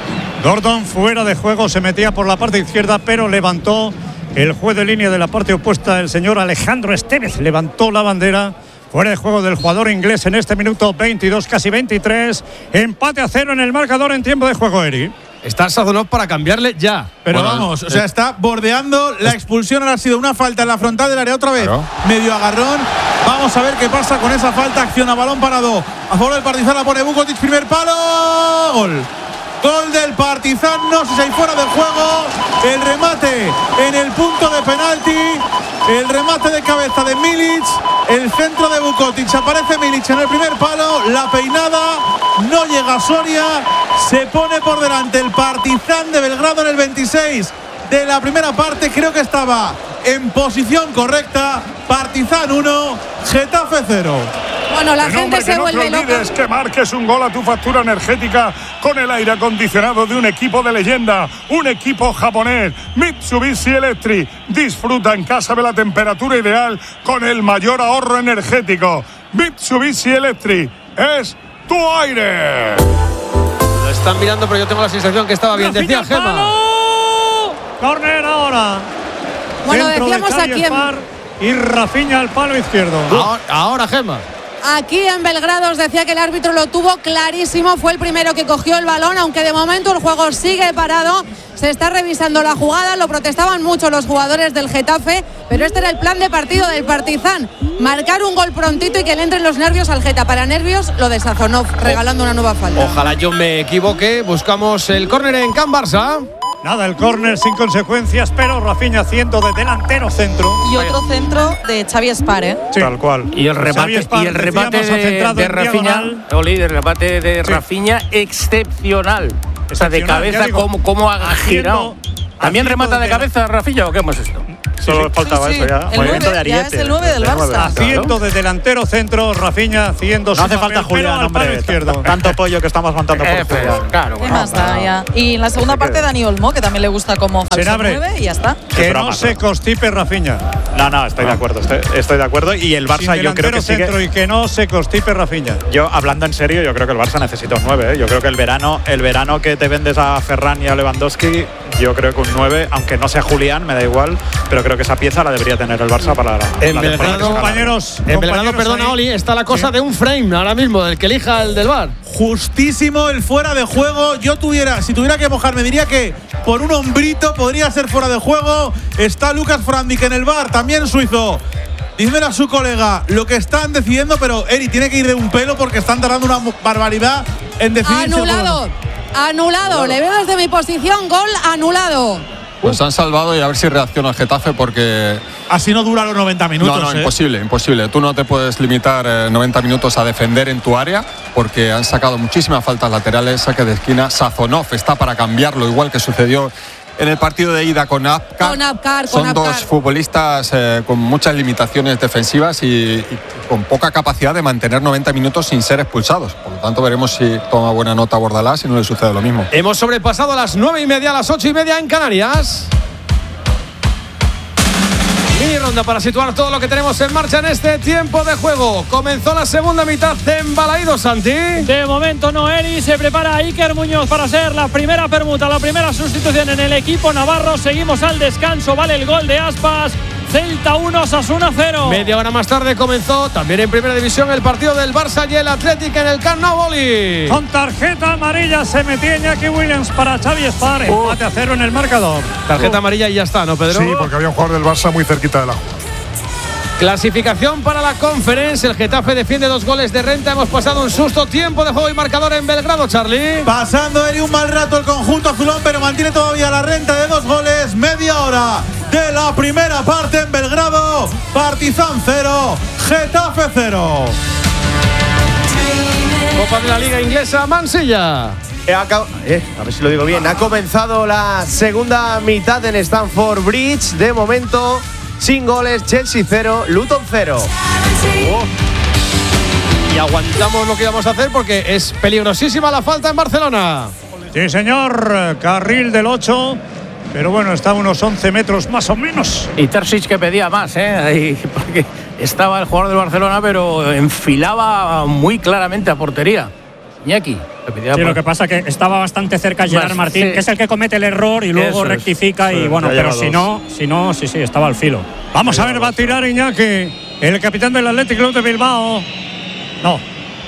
Gordon fuera de juego, se metía por la parte izquierda, pero levantó el juez de línea de la parte opuesta, el señor Alejandro Estevez, levantó la bandera. Fuera de juego del jugador inglés en este minuto 22, casi 23. Empate a 0 en el marcador en tiempo de juego, Eri. Está Sazonov para cambiarle ya. Pero vamos, o sea, está bordeando la expulsión. Ahora ha sido una falta en la frontal del área otra vez. Claro. Medio agarrón. Vamos a ver qué pasa con esa falta. Acción a balón parado. A favor del Partizan, la pone Vukotic, primer palo. Gol. Gol del Partizan, no sé si hay fuera de juego. El remate en el punto de penalti. El remate de cabeza de Milic. El centro de Vukotic. Aparece Milic en el primer palo. La peinada. No llega Soria. Se pone por delante el Partizan de Belgrado en el 26 de la primera parte. Creo que estaba en posición correcta. Partizan 1, Getafe 0. Bueno, la gente se vuelve loca. No te olvides que marques un gol a tu factura energética con el aire acondicionado de un equipo de leyenda, un equipo japonés, Mitsubishi Electric. Disfruta en casa de la temperatura ideal con el mayor ahorro energético. Mitsubishi Electric es tu aire. están mirando, pero yo tengo la sensación que estaba bien. Decía Gemma. Córner ahora. Bueno, Centro decíamos de Xavi aquí Espar y Rafinha al palo izquierdo. Ahora Gemma. Aquí en Belgrado os decía que el árbitro lo tuvo clarísimo, fue el primero que cogió el balón, aunque de momento el juego sigue parado, se está revisando la jugada, lo protestaban mucho los jugadores del Getafe, pero este era el plan de partido del Partizan, marcar un gol prontito y que le entren los nervios al Geta. Para nervios lo de Sazonov, regalando una nueva falta. Ojalá yo me equivoque, buscamos el córner en Can Barça. Nada, el córner sin consecuencias, pero Rafinha haciendo de delantero centro. Y otro centro de Xavi Espar, ¿eh? Sí. Tal cual. Y el remate, de Rafinha, Oli, el remate de Rafinha excepcional. O sea, de cabeza, cómo ha girado. ¿También remata de cabeza Rafinha o qué hemos esto? Solo faltaba eso ya. El 9, ya es el 9 del Barça. Haciendo de delantero centro, Rafinha haciendo no hace falta Julián, hombre. Tanto pollo que estamos montando por fuera. Claro. ¿Qué más da ya? Y en la segunda parte Dani Olmo, que también le gusta como falso 9 y ya está. Que no se constipe Rafinha. No, estoy de acuerdo. Estoy de acuerdo. Y el Barça yo creo que sigue… centro y que no se constipe Rafinha. Yo, hablando en serio, yo creo que el Barça necesita un 9, ¿eh? Yo creo que el verano que te vendes a Ferran y a Lewandowski, yo creo que un 9, aunque no sea Julián, me da igual, pero creo que esa pieza la debería tener el Barça para en Belgrado, compañeros. En Belgrado, perdona, Oli, está la cosa de un frame ahora mismo, del que elija el del VAR. Justísimo el fuera de juego. Si tuviera que mojarme, diría que por un hombrito podría ser fuera de juego. Está Lucas Frandic en el VAR, también suizo. Dímelo a su colega lo que están decidiendo, pero Eri tiene que ir de un pelo porque están tardando una barbaridad en decidir. Anulado. Le veo desde mi posición, gol anulado. Pues han salvado y a ver si reacciona el Getafe porque… Así no dura los 90 minutos. No, imposible. Tú no te puedes limitar 90 minutos a defender en tu área porque han sacado muchísimas faltas laterales, saque de esquina. Sazonov está para cambiarlo, igual que sucedió en el partido de ida con Apcar. Son dos futbolistas con muchas limitaciones defensivas y con poca capacidad de mantener 90 minutos sin ser expulsados. Por lo tanto, veremos si toma buena nota Bordalás y no le sucede lo mismo. Hemos sobrepasado las 9:30, a las 8:30 en Canarias. Mini ronda para situar todo lo que tenemos en marcha en este tiempo de juego. Comenzó la segunda mitad en Balaídos, Santi. De momento no, Eri. Se prepara Iker Muñoz para ser la primera permuta, la primera sustitución en el equipo navarro. Seguimos al descanso. Vale el gol de Aspas. Celta 1, Osasuna 0. Media hora más tarde comenzó también en primera división el partido del Barça y el Athletic en el Camp Nou, Oli. Con tarjeta amarilla se metía Iñaki Williams para Xavi Espar. Empate a 0 en el marcador. Tarjeta amarilla y ya está, ¿no, Pedro? Sí, porque había un jugador del Barça muy cerquita de la jugada. Clasificación para la Conference. El Getafe defiende 2 goles de renta. Hemos pasado un susto. Tiempo de juego y marcador en Belgrado, Charlie. Pasando Eri un mal rato el conjunto azulón, pero mantiene todavía la renta de 2 goles. Media hora de la primera parte en Belgrado. Partizan 0, Getafe 0. Copa de la Liga Inglesa, Mansilla. A ver si lo digo bien. Ha comenzado la segunda mitad en Stamford Bridge. De momento, sin goles, Chelsea 0, Luton 0. Y aguantamos lo que íbamos a hacer porque es peligrosísima la falta en Barcelona. Sí, señor. Carril del 8. Pero bueno, está a unos 11 metros más o menos. Y Terzic que pedía más, ahí, porque estaba el jugador del Barcelona, pero enfilaba muy claramente a portería. Iñaki. Sí, lo que pasa es que estaba bastante cerca Gerard Martín, que es el que comete el error y luego rectifica. Y bueno, pero si no, sí, estaba al filo. Vamos a ver, va a tirar Iñaki, el capitán del Athletic Club de Bilbao. No.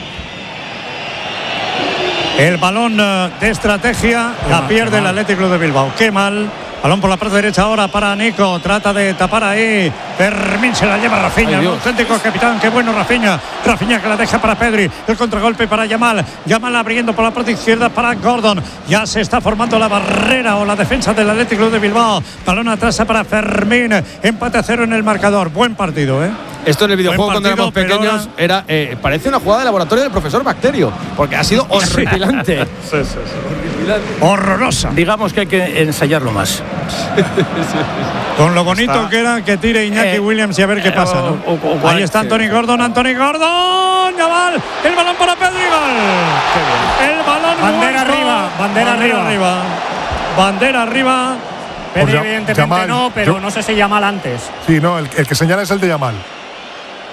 El balón de estrategia la pierde el Athletic Club de Bilbao. Qué mal. Balón por la parte derecha ahora para Nico. Trata de tapar ahí. Fermín se la lleva Rafinha. El auténtico capitán. Qué bueno Rafinha. Rafinha que la deja para Pedri. El contragolpe para Yamal. Yamal abriendo por la parte izquierda para Gordon. Ya se está formando la barrera o la defensa del Athletic Club de Bilbao. Balón atrás para Fermín. Empate a 0 en el marcador. Buen partido, Esto en el videojuego cuando éramos pequeños era parece una jugada de laboratorio del profesor Bacterio, porque ha sido horripilante. Horrorosa. Digamos que hay que ensayarlo más. Con lo bonito que era que tire Iñaki Williams y a ver qué pasa, ¿no? Ahí está Anthony Gordon. Yamal, el balón para Pedri, gol. El balón bandera arriba, bandera arriba. Pedri evidentemente Yamal, no, pero no sé si Yamal antes. Sí, no, el que señala es el de Yamal.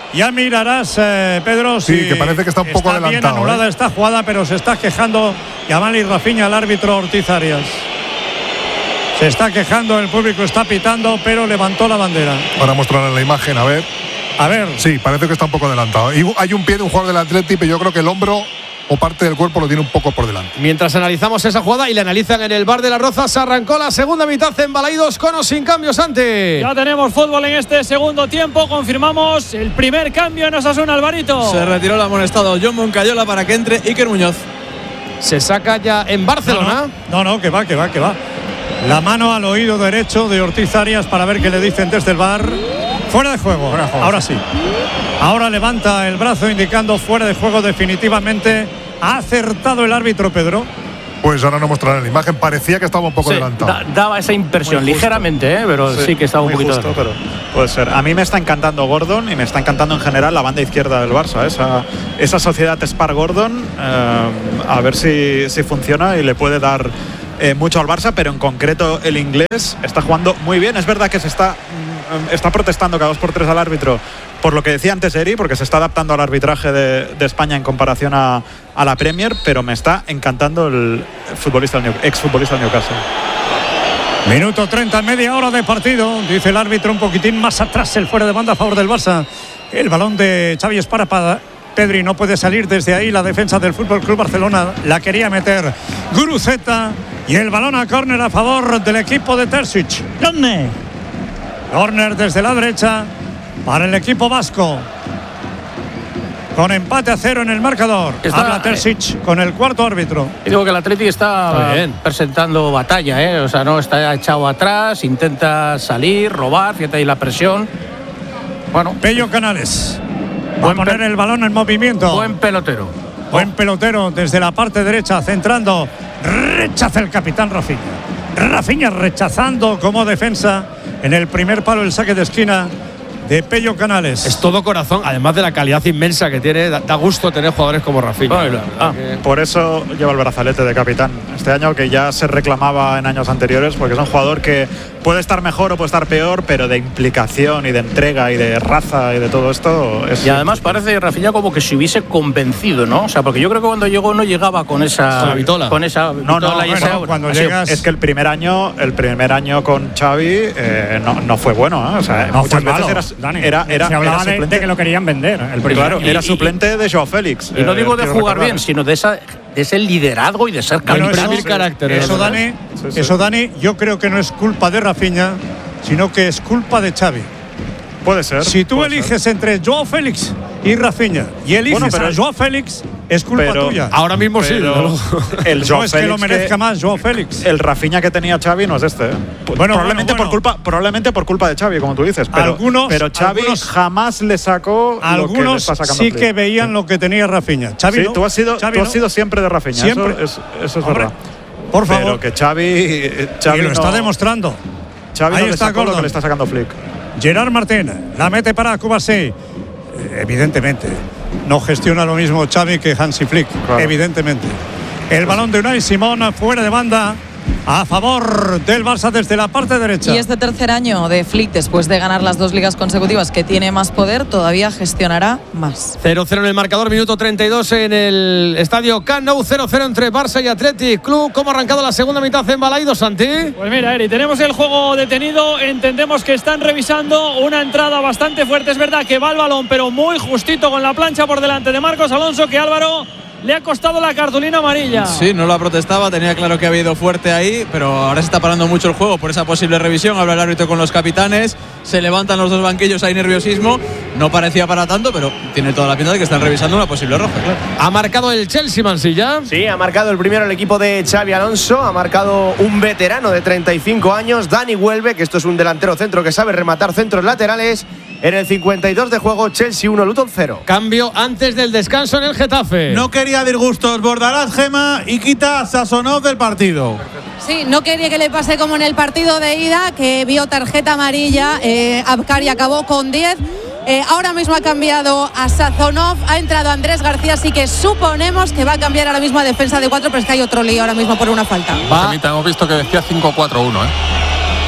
Ya mirarás, Pedro, Sí, que parece que está un poco bien adelantado, anulada esta jugada, pero se está quejando Yamali Rafinha, el árbitro Ortiz Arias. Se está quejando, el público está pitando, pero levantó la bandera. Para mostrar en la imagen, a ver. Sí, parece que está un poco adelantado. Y hay un pie de un jugador del Athletic, pero yo creo que el hombro o parte del cuerpo lo tiene un poco por delante. Mientras analizamos esa jugada y la analizan en el bar de las Rozas, arrancó la segunda mitad en Balaidos con o sin cambios, Santi. Ya tenemos fútbol en este segundo tiempo. Confirmamos el primer cambio en Osasuna, Alvarito. Se retiró el amonestado John Moncayola para que entre Iker Muñoz. Se saca ya en Barcelona. No, que va. La mano al oído derecho de Ortiz Arias para ver qué le dicen desde el bar. Fuera de juego. Ahora sí. Ahora levanta el brazo indicando fuera de juego definitivamente. Ha acertado el árbitro, Pedro. Pues ahora no mostrarán la imagen. Parecía que estaba un poco adelantado. Daba esa impresión, ligeramente, pero sí que estaba un poquito justo, pero puede ser. A mí me está encantando Gordon y me está encantando en general la banda izquierda del Barça. Esa sociedad Spar-Gordon, a ver si funciona y le puede dar mucho al Barça, pero en concreto el inglés está jugando muy bien. Es verdad que se está protestando cada 2x3 al árbitro por lo que decía antes Eri, porque se está adaptando al arbitraje de España en comparación a la Premier, pero me está encantando el exfutbolista del Newcastle. Minuto 30, media hora de partido. Dice el árbitro un poquitín más atrás, el fuera de banda a favor del Barça. El balón de Xavi Espar para Pedri, no puede salir desde ahí. La defensa del Fútbol Club Barcelona la quería meter Guruceta. Y el balón a córner a favor del equipo de Terzic. Córner desde la derecha para el equipo vasco. Con empate a 0 en el marcador. Habla Terzic con el cuarto árbitro. Y digo que el Athletic está presentando batalla, O sea, no está echado atrás, intenta salir, robar, fíjate ahí la presión. Bueno, Pello Canales va a poner el balón en movimiento. Buen pelotero. Buen pelotero desde la parte derecha, centrando. Rechaza el capitán Rafinha. Rafinha rechazando como defensa en el primer palo el saque de esquina de Pello Canales. Es todo corazón, además de la calidad inmensa que tiene. Da gusto tener jugadores como Rafinha. Por eso lleva el brazalete de capitán este año, que ya se reclamaba en años anteriores, porque es un jugador que puede estar mejor o puede estar peor, pero de implicación y de entrega y de raza y de todo esto es... Y además parece Rafinha como que se hubiese convencido, ¿no? O sea, porque yo creo que cuando llegó no llegaba con esa vitola. Con esa vitola y esa... Cuando llegas... Es que el primer año con Xavi no fue bueno, ¿eh? O sea, no muchas fue veces malo, se hablaba de que lo querían vender. Claro, era suplente de Joao Félix. Y no digo de jugar bien, sino de ese liderazgo y de ser carácter. Eso, Dani, yo creo que no es culpa de Rafinha, sino que es culpa de Xavi. Puede ser. Si tú eliges entre Joao Félix y Rafinha y eliges a Joao Félix, es culpa tuya. Ahora mismo sí. El no Joao es Félix que lo merezca más Joao Félix. El Rafinha que tenía Xavi no es este. Probablemente por culpa de Xavi, como tú dices. Pero Xavi jamás le sacó. Algunos lo que le está sacando sí que veían lo que tenía Rafinha. Xavi, sí, tú has sido siempre de Rafinha. Siempre. Eso es verdad. Por favor. Pero que Xavi lo está demostrando. Xavi ahí no está le sacó lo que le está sacando Flick. Gerard Martín la mete para Kubasi. Evidentemente no gestiona lo mismo Xavi que Hansi Flick, claro. Evidentemente. El balón de Unai Simón fuera de banda a favor del Barça desde la parte derecha. Y este tercer año de Flick, después de ganar las 2 ligas consecutivas, que tiene más poder, todavía gestionará más. 0-0 en el marcador, minuto 32 en el estadio Camp Nou, 0-0 entre Barça y Athletic Club. ¿Cómo ha arrancado la segunda mitad en Balaidos, Santi? Pues mira, Eri, tenemos el juego detenido. Entendemos que están revisando una entrada bastante fuerte. Es verdad que va el balón, pero muy justito con la plancha por delante de Marcos Alonso, que Álvaro le ha costado la cartulina amarilla. Sí, no la protestaba, tenía claro que había ido fuerte ahí, pero ahora se está parando mucho el juego por esa posible revisión. Habla el árbitro con los capitanes, se levantan los dos banquillos, hay nerviosismo. No parecía para tanto, pero tiene toda la pinta de que están revisando una posible roja, claro. ¿Ha marcado el Chelsea, Mansilla? Sí, ha marcado el primero el equipo de Xabi Alonso. Ha marcado un veterano de 35 años, Dani Welbeck, que esto es un delantero centro que sabe rematar centros laterales. En el 52 de juego, Chelsea 1, Luton 0. Cambio antes del descanso en el Getafe. No quería disgustos Bordalás, Gema, y quita a Sasonov del partido. Sí, no quería que le pase como en el partido de ida, que vio tarjeta amarilla. Abkari acabó con 10. Ahora mismo ha cambiado a Sazonov, ha entrado Andrés García, así que suponemos que va a cambiar ahora mismo a defensa de 4, pero es que hay otro lío ahora mismo por una falta. Hemos visto que decía 5-4-1,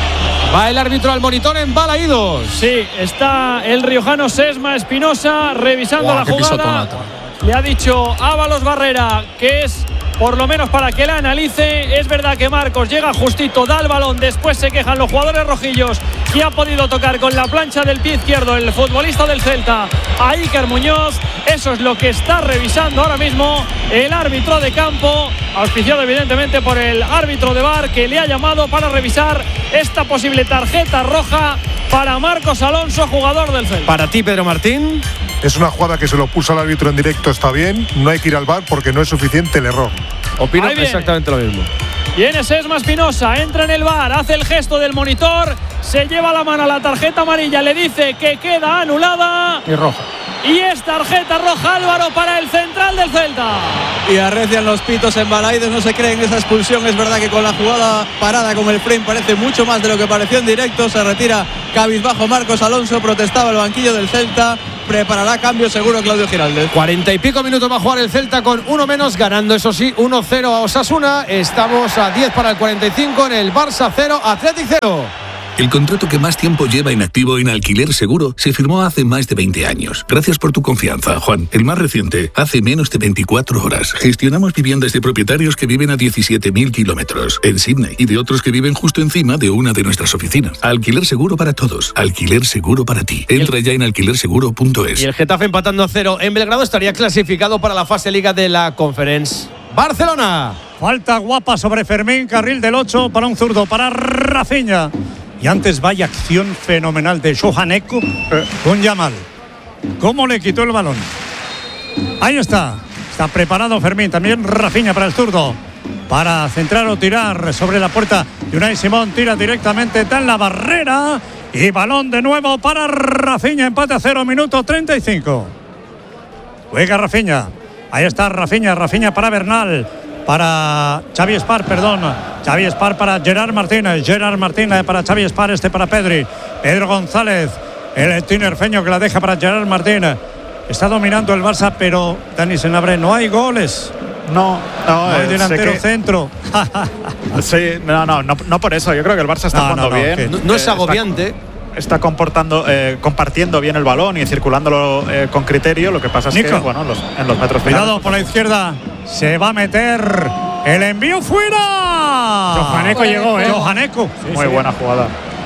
Va el árbitro al monitor en Balaídos. Sí, está el riojano Sesma Espinosa revisando la jugada. Le ha dicho Ábalos Barrera que es por lo menos para que la analice. Es verdad que Marcos llega justito, da el balón, después se quejan los jugadores rojillos que ha podido tocar con la plancha del pie izquierdo el futbolista del Celta a Iker Muñoz. Eso es lo que está revisando ahora mismo el árbitro de campo, auspiciado evidentemente por el árbitro de VAR, que le ha llamado para revisar esta posible tarjeta roja para Marcos Alonso, jugador del Celta. Para ti, Pedro Martín. Es una jugada que se lo puso al árbitro en directo, está bien. No hay que ir al VAR porque no es suficiente el error. Opino exactamente lo mismo. Viene Sesma Espinosa, entra en el VAR, hace el gesto del monitor, se lleva la mano a la tarjeta amarilla, le dice que queda anulada. Y roja. Y es tarjeta roja, Álvaro, para el central del Celta. Y arrecian los pitos en Balaidos, no se creen esa expulsión. Es verdad que con la jugada parada con el frame parece mucho más de lo que pareció en directo. Se retira cabizbajo Marcos Alonso, protestaba el banquillo del Celta. Preparará cambio seguro Claudio Giraldez. 40 y pico minutos va a jugar el Celta con uno menos, ganando eso sí 1-0 a Osasuna. Estamos a 10 para el 45 en el Barça 0, Athletic 0. El contrato que más tiempo lleva en activo en Alquiler Seguro se firmó hace más de 20 años. Gracias por tu confianza, Juan. El más reciente, hace menos de 24 horas. Gestionamos viviendas de propietarios que viven a 17.000 kilómetros en Sydney y de otros que viven justo encima de una de nuestras oficinas. Alquiler Seguro para todos. Alquiler Seguro para ti. Entra ya en alquilerseguro.es. Y el Getafe empatando a 0 en Belgrado estaría clasificado para la fase Liga de la Conference. Barcelona. Falta guapa sobre Fermín, carril del 8 para un zurdo, para Rafinha. Y antes vaya acción fenomenal de Johan Eko con Yamal. ¿Cómo le quitó el balón? Ahí está. Está preparado Fermín. También Rafinha para el zurdo. Para centrar o tirar sobre la puerta. Y Unai Simón tira directamente. Está en la barrera. Y balón de nuevo para Rafinha. Empate a 0, minuto 35. Juega Rafinha. Ahí está Rafinha. Rafinha para Bernal. Para Xavi Espar, perdón. Xavi Espar para Gerard Martínez. Gerard Martínez para Xavi Espar, para Pedri. Pedro González, el tinerfeño que la deja para Gerard Martínez. Está dominando el Barça, pero Dani Senabre, no hay goles. No hay delantero centro. Sí, no por eso. Yo creo que el Barça está jugando bien. No es agobiante. Está compartiendo bien el balón y circulándolo con criterio. Lo que pasa es que en los metros finales. Cuidado por la izquierda. Se va a meter el envío fuera. Johan Eko llegó, Johan Eko. Muy buena jugada.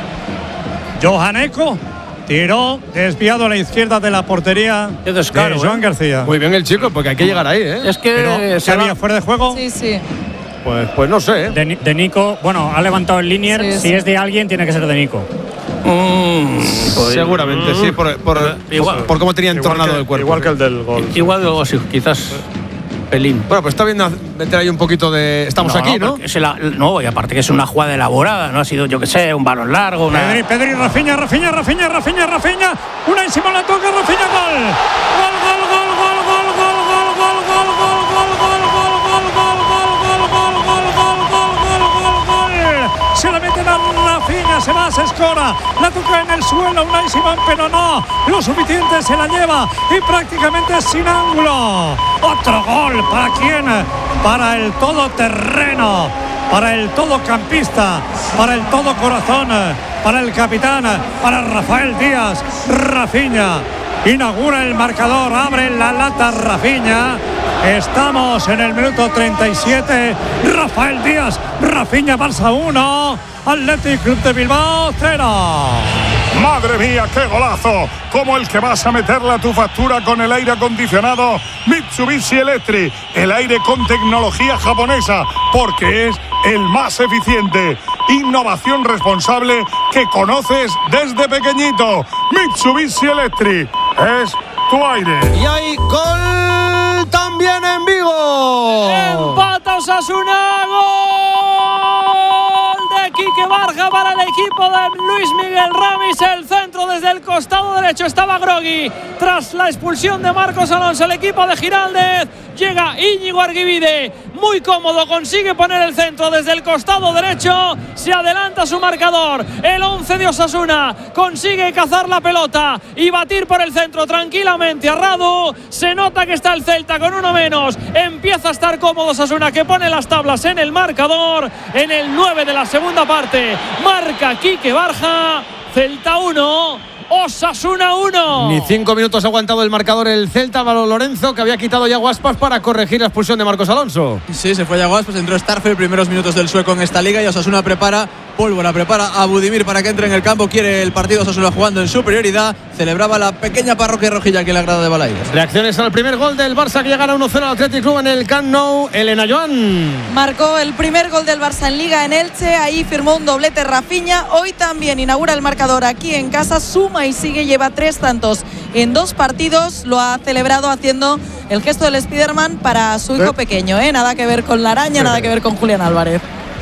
Johan Eko tiró desviado a la izquierda de la portería de Joan García. Muy bien el chico, porque hay que llegar ahí, Es que ¿se había fuera de juego? Sí. Pues no sé. De Nico, bueno, ha levantado el linier. Sí. Si es de alguien, tiene que ser de Nico. Seguramente, sí, por cómo tenía entornado el cuerpo. Igual que el del gol. Igual o sí, quizás pelín. Bueno, pues está bien meter ahí un poquito de. Estamos aquí, ¿no? No, y aparte que es una jugada elaborada, no ha sido, yo que sé, un balón largo. Pedri, Rafinha. Unai Simón la toca, Rafinha, gol. Se la meten a Rafinha, se va, se escora, la toca en el suelo Unai Simón, pero no lo suficiente, se la lleva y prácticamente sin ángulo. Otro gol, ¿para quién? Para el todoterreno, para el todocampista, para el todo corazón, para el capitán, para Rafael Díaz. Rafinha inaugura el marcador, abre la lata Rafinha. Estamos en el minuto 37. Rafael Díaz, Rafinha, Barça 1, Athletic Club de Bilbao 0. Madre mía, qué golazo, como el que vas a meterle a tu factura con el aire acondicionado Mitsubishi Electric, el aire con tecnología japonesa, porque es el más eficiente. Innovación responsable que conoces desde pequeñito. Mitsubishi Electric es tu aire. Y hay gol también en Vigo. Empata Osasuna, gol de Quique Barja para el equipo de Luis Miguel Ramis. El centro desde el costado derecho estaba groggy. Tras la expulsión de Marcos Alonso, el equipo de Giraldez. Llega Íñigo Arguibide, muy cómodo, consigue poner el centro desde el costado derecho, se adelanta su marcador, el 11 de Osasuna consigue cazar la pelota y batir por el centro tranquilamente a Radu. Se nota que está el Celta con uno menos, empieza a estar cómodo Osasuna, que pone las tablas en el marcador. En el 9 de la segunda parte marca Quique Barja. Celta 1, Osasuna 1. Ni 5 minutos ha aguantado el marcador el Celta. Álvaro Lorenzo, que había quitado ya Aspas para corregir la expulsión de Marcos Alonso. Sí, se fue ya Aspas, entró Starfel, primeros minutos del sueco en esta liga, y Osasuna prepara pólvora, prepara a Budimir para que entre en el campo. Quiere el partido Osasuna jugando en superioridad. Celebraba la pequeña parroquia rojilla que le agrada de Balaídos. Reacciones al primer gol del Barça, que ya gana 1-0 al Athletic Club en el Camp Nou. Elena Joan marcó el primer gol del Barça en Liga en Elche. Ahí firmó un doblete Rafinha. Hoy también inaugura el marcador aquí en casa. Suma y sigue, lleva 3 tantos en 2 partidos. Lo ha celebrado haciendo el gesto del Spiderman para su hijo pequeño. Nada que ver con la araña, nada que ver con Julián Álvarez.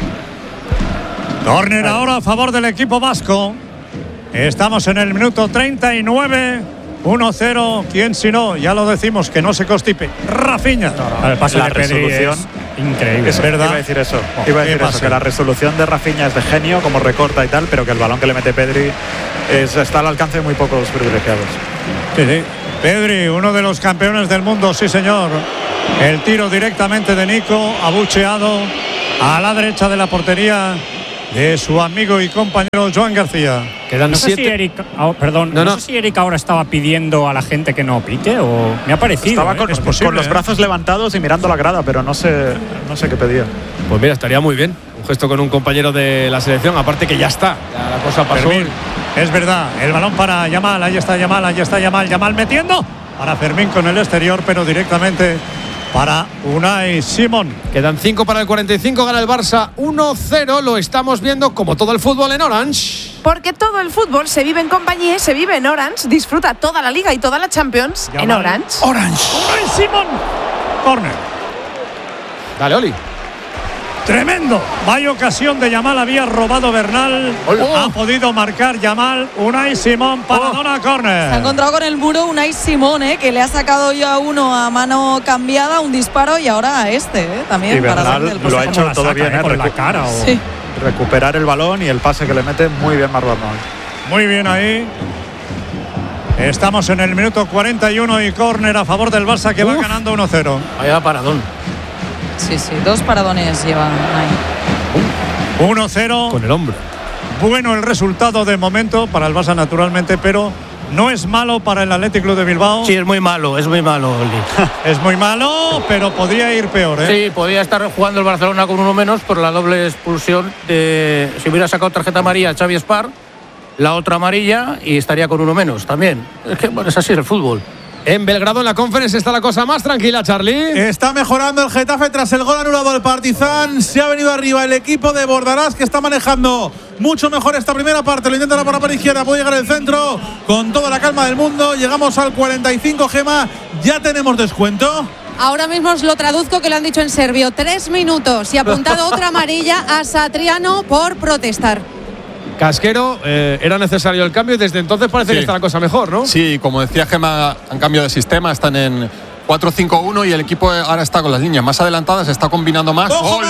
Córner ahora a favor del equipo vasco. Estamos en el minuto 39. 1-0. ¿Quién si no? Ya lo decimos, que no se constipe. Rafinha. El pase de resolución increíble. Es verdad. Iba a decir eso. Que la resolución de Rafinha es de genio, como recorta y tal, pero que el balón que le mete Pedri está al alcance de muy pocos privilegiados. Sí, sí. Pedri, uno de los campeones del mundo, sí señor. El tiro directamente de Nico, abucheado a la derecha de la portería de su amigo y compañero Joan García. Quedan no sé si Eric, no sé si Eric ahora estaba pidiendo a la gente que no pite, o me ha parecido. Estaba con los brazos levantados y mirando la grada, pero no sé qué pedía. Pues mira, estaría muy bien un gesto con un compañero de la selección, aparte que ya está, ya la cosa pasó. Fermín, es verdad, el balón para Yamal, ahí está Yamal metiendo para Fermín con el exterior, pero directamente para Unai Simón. Quedan 5 para el 45, gana el Barça 1-0. Lo estamos viendo como todo el fútbol en Orange. Porque todo el fútbol se vive en compañía, se vive en Orange. Disfruta toda la Liga y toda la Champions en Orange. Unai Simón. Corner. Dale, Oli. Tremendo. Vaya ocasión de Yamal, había robado Bernal. Ha podido marcar Yamal. Unai Simón para Dona Corner. Se ha encontrado con el muro Unai Simón, que le ha sacado ya uno a mano cambiada, un disparo, y ahora también. Y Bernal lo ha hecho todo bien, con la cara. Sí. Recuperar el balón y el pase que le mete muy bien Marc Bernal. Muy bien ahí. Estamos en el minuto 41 y córner a favor del Barça, que va ganando 1-0. Vaya paradón. Sí, 2 paradones llevan ahí. 1-0. Con el hombro. Bueno el resultado de momento para el Barça, naturalmente, pero no es malo para el Athletic Club de Bilbao. Sí, es muy malo, Oli. Es muy malo, pero podría ir peor, Sí, podría estar jugando el Barcelona con uno menos por la doble expulsión de, si hubiera sacado tarjeta amarilla Xavi Espar, la otra amarilla, y estaría con uno menos también. Es que es así el fútbol. En Belgrado, en la Conference, está la cosa más tranquila, Charlie. Está mejorando el Getafe tras el gol anulado al Partizan. Se ha venido arriba el equipo de Bordalás, que está manejando mucho mejor esta primera parte. Lo intenta por la parte izquierda, puede llegar el centro con toda la calma del mundo. Llegamos al 45, Gema. Ya tenemos descuento. Ahora mismo os lo traduzco, que lo han dicho en serbio. 3 minutos y apuntado otra amarilla a Satriano por protestar. Casquero, era necesario el cambio y desde entonces parece que está la cosa mejor, ¿no? Sí, como decía Gemma, han cambiado de sistema, están en 4-5-1 y el equipo ahora está con las líneas más adelantadas, está combinando más. ¡Ojo,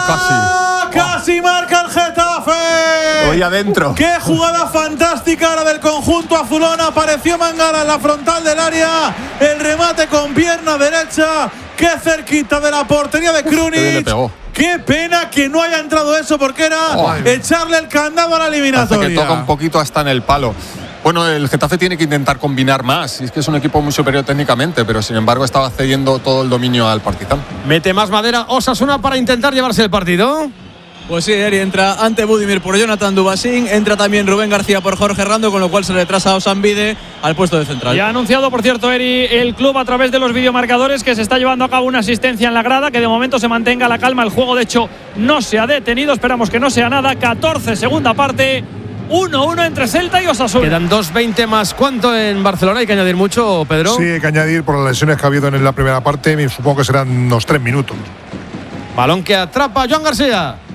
casi marca el Getafe! Hoy adentro. ¡Qué jugada fantástica la del conjunto azulón! Apareció Mangala en la frontal del área. El remate con pierna derecha. ¡Qué cerquita de la portería de Krunic! Qué pena que no haya entrado eso, porque era echarle el candado a la eliminatoria. Que toca un poquito hasta en el palo. Bueno, el Getafe tiene que intentar combinar más. Es que es un equipo muy superior técnicamente, pero sin embargo estaba cediendo todo el dominio al Partizan. Mete más madera Osasuna para intentar llevarse el partido. Pues sí, Eri entra ante Budimir por Jonathan Dubasín, entra también Rubén García por Jorge Rando, con lo cual se retrasa a Osanvide al puesto de central. Ya ha anunciado, por cierto, Eri, el club a través de los videomarcadores que se está llevando a cabo una asistencia en la grada, que de momento se mantenga la calma. El juego, de hecho, no se ha detenido, esperamos que no sea nada. 14, segunda parte, 1-1 entre Celta y Osasuna. Quedan 2:20 más. ¿Cuánto en Barcelona? ¿Hay que añadir mucho, Pedro? Sí, hay que añadir por las lesiones que ha habido en la primera parte. Supongo que serán unos 3 minutos. Balón que atrapa Joan García.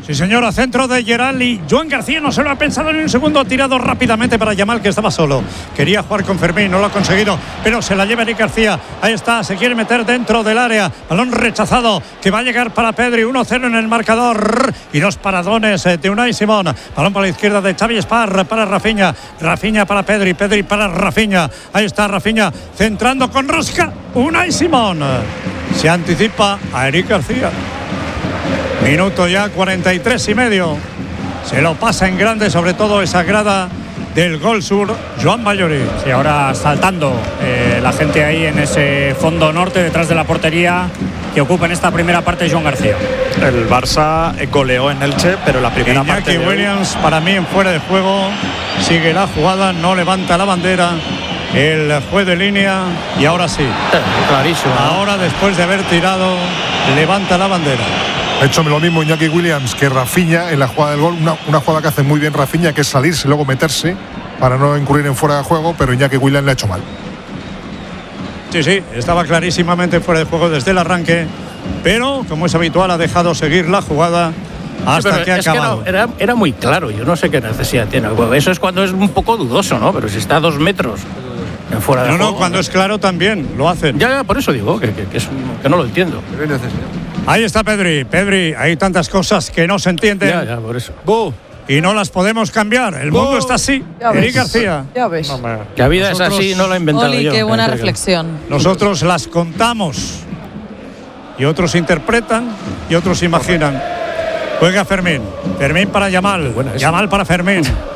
Sí, señora, centro de Gerald y Joan García no se lo ha pensado en un segundo, ha tirado rápidamente para Yamal, que estaba solo. Quería jugar con Fermín, no lo ha conseguido, pero se la lleva Eric García. Ahí está, se quiere meter dentro del área. Balón rechazado, que va a llegar para Pedri, 1-0 en el marcador. Y los paradones de Unai Simón. Balón para la izquierda de Xavi Espar, para Rafinha. Rafinha para Pedri, Pedri para Rafinha. Ahí está Rafinha, centrando con rosca. Unai Simón. Se anticipa a Eric García. Minuto ya 43,5. Se lo pasa en grande, sobre todo esa grada del Gol Sur, Joan Mallorí. Sí, ahora saltando la gente ahí en ese fondo norte, detrás de la portería que ocupa en esta primera parte Joan García. El Barça goleó en Elche, pero la primera parte. Iñaki Williams, para mí, en fuera de juego. Sigue la jugada, no levanta la bandera el juez de línea, y ahora sí. Clarísimo. Ahora, después de haber tirado, levanta la bandera. Ha hecho lo mismo Iñaki Williams que Rafinha en la jugada del gol. Una jugada que hace muy bien Rafinha, que es salirse y luego meterse para no incurrir en fuera de juego, pero Iñaki Williams le ha hecho mal. Sí, estaba clarísimamente fuera de juego desde el arranque, pero como es habitual ha dejado seguir la jugada hasta que ha acabado. Que era muy claro, yo no sé qué necesidad tiene. Eso es cuando es un poco dudoso, ¿no? Pero si está a 2 metros en fuera de juego. No, cuando es claro también lo hacen. Ya, por eso digo que no lo entiendo. Ahí está Pedri, hay tantas cosas que no se entienden. Ya, por eso. Y no las podemos cambiar. El mundo está así. Eric García. Ya ves. Que la vida es así, no la he inventado Oli, yo. qué buena reflexión. Nosotros las contamos. Y otros interpretan y otros imaginan. Juega Fermín. Fermín para Yamal. Yamal para Fermín.